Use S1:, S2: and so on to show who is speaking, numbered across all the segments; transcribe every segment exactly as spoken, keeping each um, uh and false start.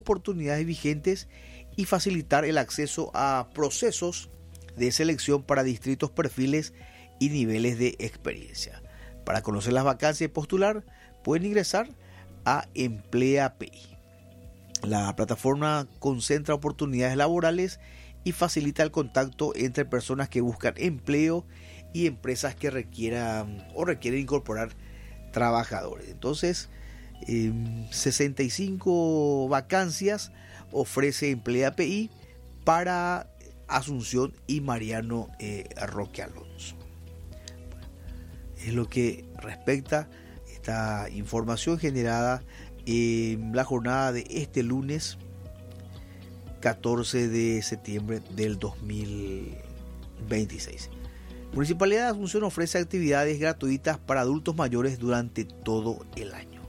S1: oportunidades vigentes y facilitar el acceso a procesos de selección para distintos perfiles y niveles de experiencia. Para conocer las vacancias y postular, pueden ingresar a Emplea P I. La plataforma concentra oportunidades laborales y facilita el contacto entre personas que buscan empleo y empresas que requieran o requieren incorporar trabajadores. Entonces, eh, sesenta y cinco vacancias ofrece Emplea P I para Asunción y Mariano eh, Roque Alonso. Es lo que respecta esta información generada en la jornada de este lunes catorce de septiembre del dos mil veintiséis. Municipalidad de Asunción ofrece actividades gratuitas para adultos mayores durante todo el año.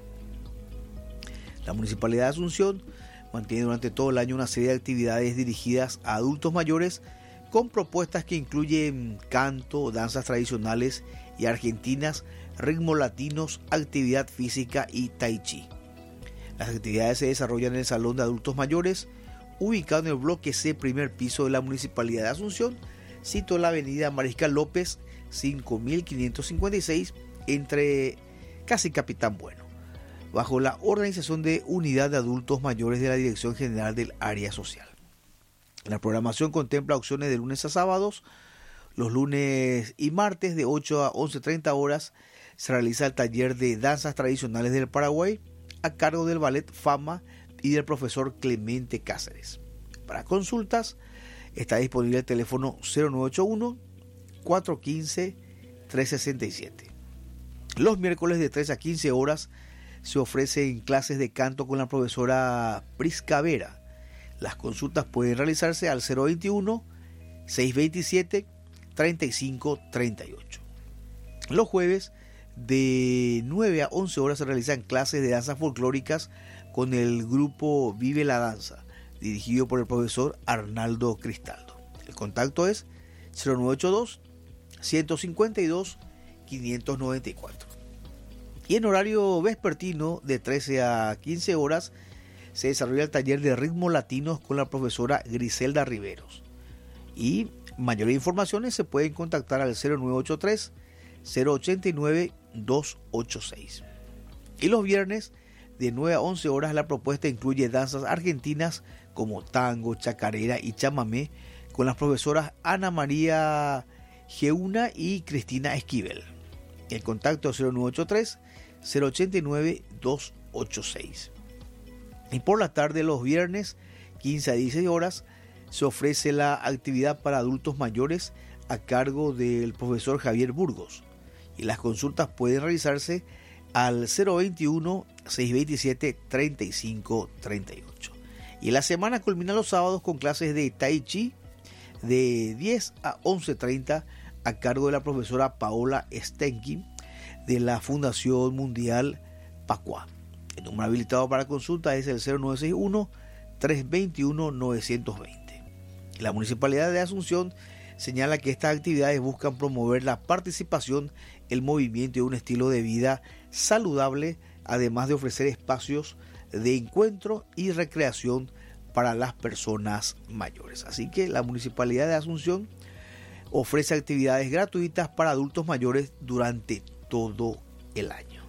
S1: La Municipalidad de Asunción mantiene durante todo el año una serie de actividades dirigidas a adultos mayores con propuestas que incluyen canto, danzas tradicionales y argentinas, ritmos latinos, actividad física y tai chi. Las actividades se desarrollan en el Salón de Adultos Mayores, ubicado en el bloque C, primer piso de la Municipalidad de Asunción, situado en la avenida Mariscal López, cinco mil quinientos cincuenta y seis, entre casi Capitán Bueno, bajo la organización de Unidad de Adultos Mayores de la Dirección General del Área Social. La programación contempla opciones de lunes a sábados. Los lunes y martes de ocho a once treinta horas se realiza el taller de danzas tradicionales del Paraguay a cargo del Ballet Fama y del profesor Clemente Cáceres. Para consultas está disponible el teléfono cero nueve ocho uno, cuatro uno cinco, tres seis siete. Los miércoles de tres a quince horas se ofrecen clases de canto con la profesora Prisca Vera. Las consultas pueden realizarse al cero veintiuno, seiscientos veintisiete, treinta y cinco treinta y ocho. Los jueves de nueve a once horas se realizan clases de danzas folclóricas con el grupo Vive la Danza, dirigido por el profesor Arnaldo Cristaldo. El contacto es cero nueve ocho dos, ciento cincuenta y dos, quinientos noventa y cuatro. Y en horario vespertino de trece a quince horas se desarrolla el taller de ritmos latinos con la profesora Griselda Riveros. Y mayores informaciones se pueden contactar al cero nueve ocho tres, cero ocho nueve, dos ocho seis. Y los viernes de nueve a once horas la propuesta incluye danzas argentinas como tango, chacarera y chamamé con las profesoras Ana María Geuna y Cristina Esquivel. El contacto es cero nueve ocho tres, cero ocho nueve, dos ocho seis. Y por la tarde los viernes quince a dieciséis horas se ofrece la actividad para adultos mayores a cargo del profesor Javier Burgos. Y las consultas pueden realizarse al cero veintiuno, seiscientos veintisiete, treinta y cinco treinta y ocho. Y la semana culmina los sábados con clases de Tai Chi de diez a once treinta a cargo de la profesora Paola Stenkin de la Fundación Mundial Pacua. El número habilitado para consulta es el cero nueve seis uno, tres dos uno, nueve dos cero. La Municipalidad de Asunción señala que estas actividades buscan promover la participación, el movimiento y un estilo de vida saludable, además de ofrecer espacios de encuentro y recreación para las personas mayores. Así que la Municipalidad de Asunción ofrece actividades gratuitas para adultos mayores durante todo el año.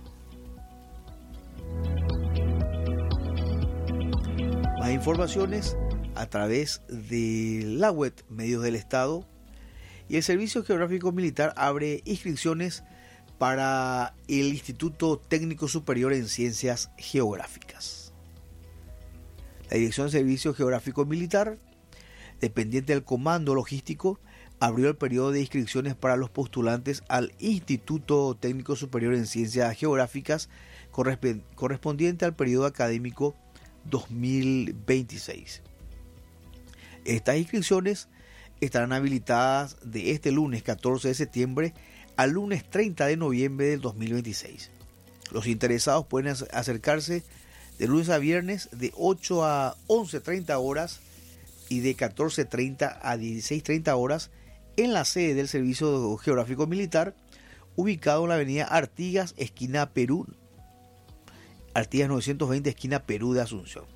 S1: Más informaciones a través de la web Medios del Estado. Y el Servicio Geográfico Militar abre inscripciones para el Instituto Técnico Superior en Ciencias Geográficas. La Dirección de Servicio Geográfico Militar, dependiente del Comando Logístico, abrió el periodo de inscripciones para los postulantes al Instituto Técnico Superior en Ciencias Geográficas correspondiente al periodo académico dos mil veintiséis. Estas inscripciones estarán habilitadas de este lunes catorce de septiembre al lunes treinta de noviembre del dos mil veintiséis. Los interesados pueden acercarse de lunes a viernes de ocho a once treinta horas y de catorce treinta a dieciséis treinta horas en la sede del Servicio Geográfico Militar, ubicado en la avenida Artigas, esquina Perú, Artigas novecientos veinte, esquina Perú de Asunción.